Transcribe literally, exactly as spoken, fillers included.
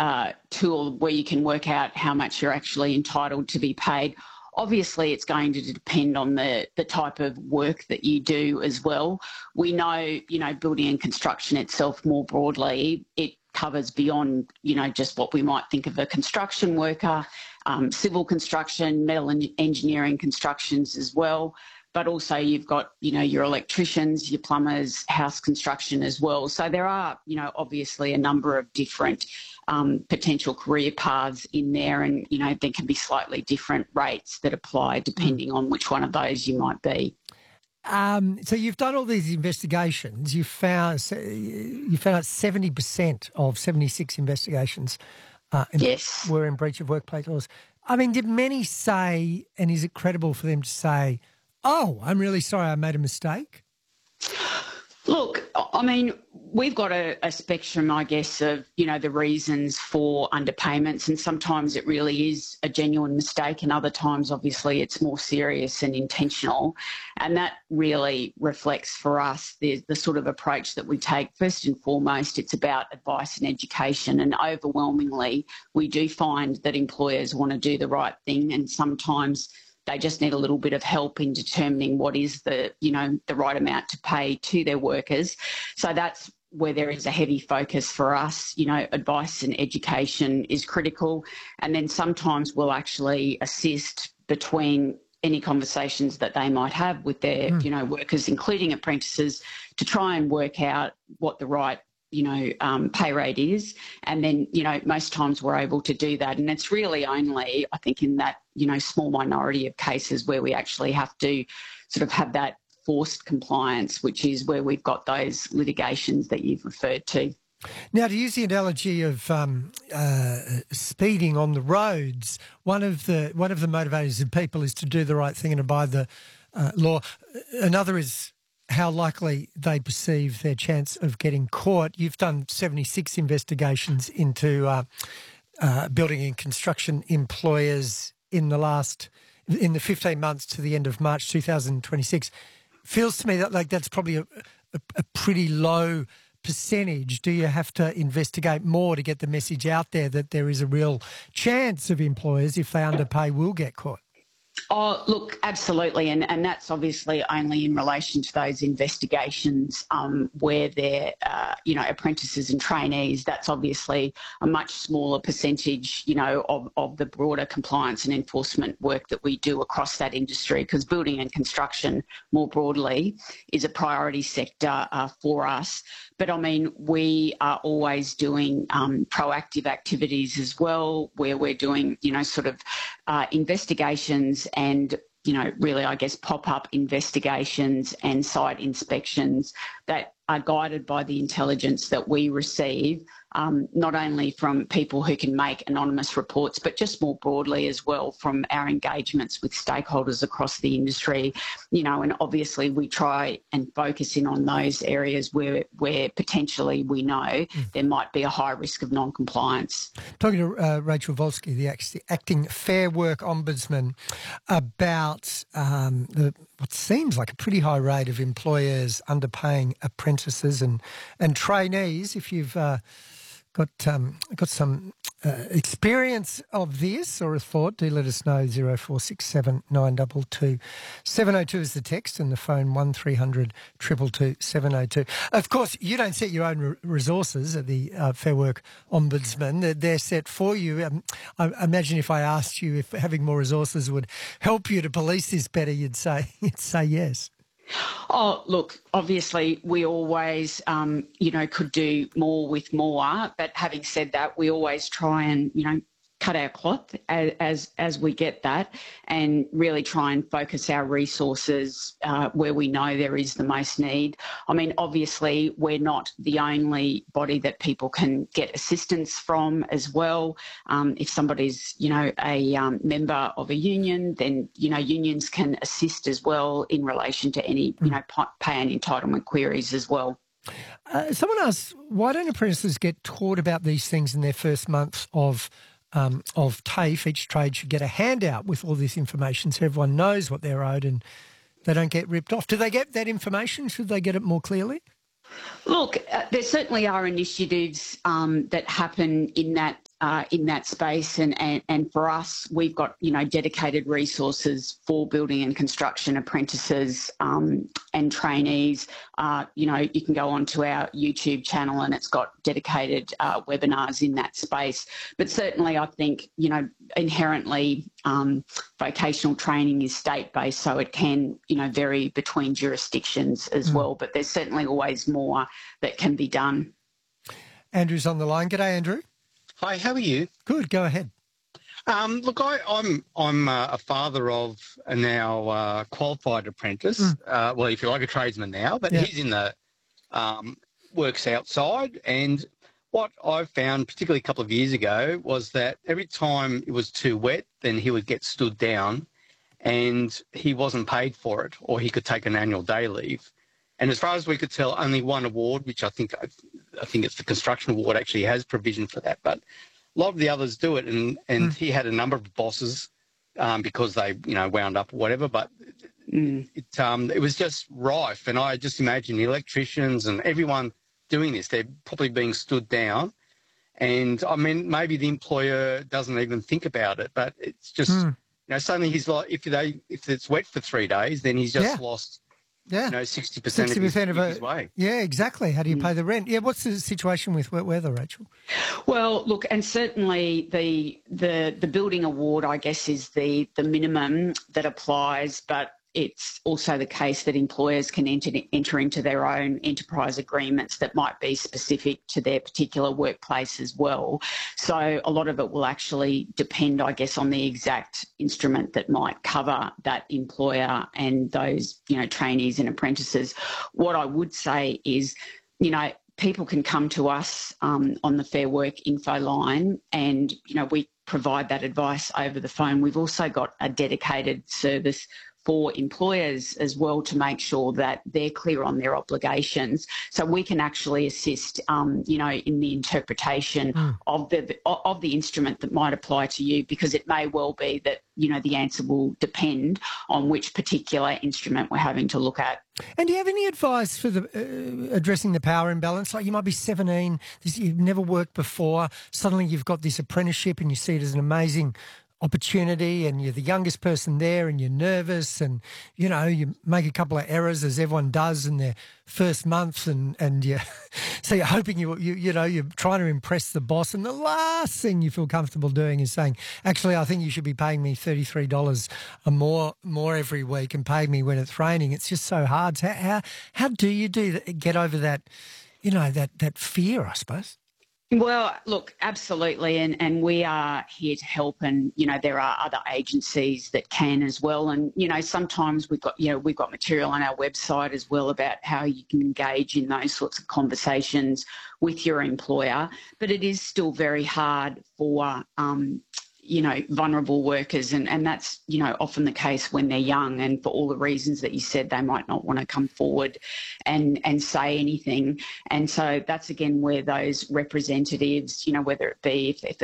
uh, tool where you can work out how much you're actually entitled to be paid. Obviously, it's going to depend on the, the type of work that you do as well. We know, you know, building and construction itself more broadly, it covers beyond, you know, just what we might think of a construction worker, um, civil construction, metal and engineering constructions as well. But also you've got, you know, your electricians, your plumbers, house construction as well. So there are, you know, obviously a number of different um, potential career paths in there, and, you know, there can be slightly different rates that apply depending on which one of those you might be. Um, so you've done all these investigations. You found you found out seventy percent of seventy-six investigations uh, in, yes. were in breach of workplace laws. I mean, did many say, and is it credible for them to say, oh, I'm really sorry I made a mistake? Look, I mean, we've got a, a spectrum, I guess, of, you know, the reasons for underpayments, and sometimes it really is a genuine mistake, and other times, obviously, it's more serious and intentional. And that really reflects for us the, the sort of approach that we take. First and foremost, it's about advice and education, and overwhelmingly, we do find that employers want to do the right thing, and sometimes they just need a little bit of help in determining what is the, you know, the right amount to pay to their workers. So that's where there is a heavy focus for us. You know, advice and education is critical. And then sometimes we'll actually assist between any conversations that they might have with their, mm. you know, workers, including apprentices, to try and work out what the right you know, um, pay rate is. And then, you know, most times we're able to do that. And it's really only, I think, in that, you know, small minority of cases where we actually have to sort of have that forced compliance, which is where we've got those litigations that you've referred to. Now, to use the analogy of um, uh, speeding on the roads, one of the one of the motivators of people is to do the right thing and abide the uh, law. Another is how likely they perceive their chance of getting caught. You've done seventy-six investigations into uh, uh, building and construction employers in the last, in the fifteen months to the end of March two thousand twenty-six. Feels to me that like that's probably a, a, a pretty low percentage. Do you have to investigate more to get the message out there that there is a real chance of employers, if they underpay, will get caught? Oh, look, absolutely. And, and that's obviously only in relation to those investigations um, where they're, uh, you know, apprentices and trainees. That's obviously a much smaller percentage, you know, of, of the broader compliance and enforcement work that we do across that industry, because building and construction more broadly is a priority sector uh, for us. But, I mean, we are always doing um, proactive activities as well, where we're doing, you know, sort of uh, investigations and, you know, really, I guess, pop-up investigations and site inspections that are guided by the intelligence that we receive, um, not only from people who can make anonymous reports, but just more broadly as well from our engagements with stakeholders across the industry. You know, and obviously we try and focus in on those areas where, where potentially we know mm. there might be a high risk of non-compliance. Talking to uh, Rachel Volsky, the acting Fair Work Ombudsman, about um, the, what seems like a pretty high rate of employers underpaying apprentices and, and trainees. If you've uh, got um, got some uh, experience of this or a thought, do let us know. zero four six seven nine two two seven oh two is the text, and the phone one three hundred two two two seven oh two. Of course, you don't set your own re- resources at the uh, Fair Work Ombudsman. They're, they're set for you. Um, I, I imagine if I asked you if having more resources would help you to police this better, you'd say you'd say yes. Oh, look, obviously we always, um, you know, could do more with more. But having said that, we always try and, you know, cut our cloth as, as, as we get that, and really try and focus our resources uh, where we know there is the most need. I mean, obviously, we're not the only body that people can get assistance from as well. Um, if somebody's, you know, a um, member of a union, then, you know, unions can assist as well in relation to any, you know, pay and entitlement queries as well. Uh, someone asked, why don't apprentices get taught about these things in their first month of Um, of TAFE? Each trade should get a handout with all this information so everyone knows what they're owed and they don't get ripped off. Do they get that information? Should they get it more clearly? Look, uh, there certainly are initiatives um, that happen in that uh, in that space. And, and, and for us, we've got, you know, dedicated resources for building and construction apprentices um, and trainees. Uh, you know, you can go onto our YouTube channel and it's got dedicated uh, webinars in that space. But certainly I think, you know, inherently um, vocational training is state-based, so it can, you know, vary between jurisdictions as mm. well. But there's certainly always more that can be done. Andrew's on the line. G'day, Andrew. Hi, how are you? Good, go ahead. Um, look, I, I'm I'm uh, a father of a now uh, qualified apprentice. Mm. Uh, well, if you like, a tradesman now, but yeah. he's in the um, works outside. And what I've found, particularly a couple of years ago, was that every time it was too wet, then he would get stood down, and he wasn't paid for it, or he could take an annual day leave. And as far as we could tell, only one award, which I think I think it's the construction award, actually has provision for that. But a lot of the others do it, and, and mm. he had a number of bosses um, because they, you know, wound up or whatever. But mm. it um, it was just rife, and I just imagine the electricians and everyone doing this, they're probably being stood down. And I mean, maybe the employer doesn't even think about it, but it's just, mm. you know, suddenly he's like, if they if it's wet for three days, then he's just yeah. lost. Yeah, you know, sixty percent of, his, of his way. Yeah, exactly. How do you pay the rent? Yeah, what's the situation with wet weather, Rachel? Well, look, and certainly the the the building award, I guess, is the the minimum that applies, but it's also the case that employers can enter, enter into their own enterprise agreements that might be specific to their particular workplace as well. So a lot of it will actually depend, I guess, on the exact instrument that might cover that employer and those, you know, trainees and apprentices. What I would say is, you know, people can come to us um, on the Fair Work info line and, you know, we provide that advice over the phone. We've also got a dedicated service for employers as well to make sure that they're clear on their obligations. So we can actually assist, um, you know, in the interpretation mm. of the of the instrument that might apply to you, because it may well be that, you know, the answer will depend on which particular instrument we're having to look at. And do you have any advice for the uh, addressing the power imbalance? Like, you might be seventeen, this, you've never worked before, suddenly you've got this apprenticeship and you see it as an amazing opportunity, and you're the youngest person there and you're nervous, and, you know, you make a couple of errors, as everyone does in their first month, and, and you, so you're hoping, you, you you know, you're trying to impress the boss, and the last thing you feel comfortable doing is saying, actually, I think you should be paying me thirty-three dollars or more more every week and pay me when it's raining. It's just so hard. So how, how do you do that, get over that, you know, that, that fear, I suppose? Well, look, absolutely, and, and we are here to help, and, you know, there are other agencies that can as well, and, you know, sometimes we've got, you know, we've got material on our website as well about how you can engage in those sorts of conversations with your employer, but it is still very hard for um, you know, vulnerable workers, and, and that's, you know, often the case when they're young, and for all the reasons that you said, they might not want to come forward and, and say anything. And so that's, again, where those representatives, you know, whether it be if, if